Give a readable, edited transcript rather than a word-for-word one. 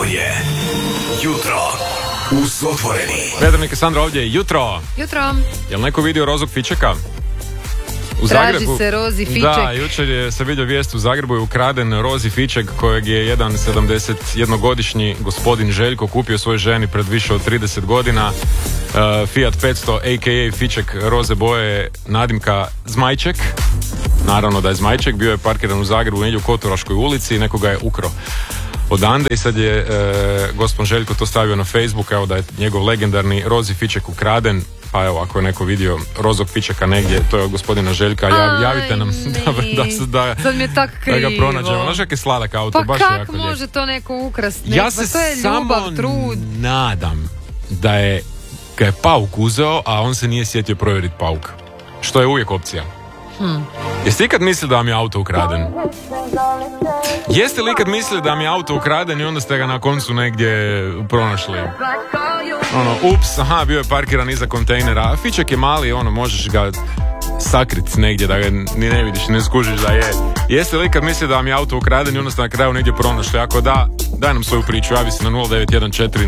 je Jutro uz Otvoreni. Vedrnik i Sandra ovdje, jutro. Jutro. Jel neko vidio rozog fičeka? U Traži Zagrebu, se rozi fiček. Da, jučer je se vidio vijest, u Zagrebu je ukraden rozi fiček kojeg je jedan 71-godišnji gospodin Željko kupio svojoj ženi pred više od 30 godina. Fiat 500 a.k.a. fiček roze boje, nadimka Zmajček. Naravno da je Zmajček, bio je parkiran u Zagrebu negdje u Kotoraškoj ulici i neko ga je ukro odande i sad je gospodin Željko to stavio na Facebook, evo da je njegov legendarni rozi fiček ukraden. Pa evo, ako je neko vidio rozog fičeka negdje, to je od gospodina Željka, javite nam Sad mi je tak krivo. da ga pronađemo. Znaš kak je sladak auto, pa baš je jako kako lijep. može to neko ukrasti? Ja se to je ljubav, samo trud. nadam da je ga je pauk uzeo, a on se nije sjetio provjeriti pauk. Što je uvijek opcija. Jeste ikad mislili da vam je auto ukraden? Jeste li ikad mislili da vam je auto ukraden i onda ste ga na koncu negdje pronašli? Ups, aha, bio je parkiran iza kontejnera. A fiček je mali, možeš ga sakrit negdje da ga ni ne vidiš, ne skužiš da je. Jeste li ikad mislili da vam je auto ukraden i onda ste na kraju negdje pronašli? Ako da, daj nam svoju priču, javi se na 0914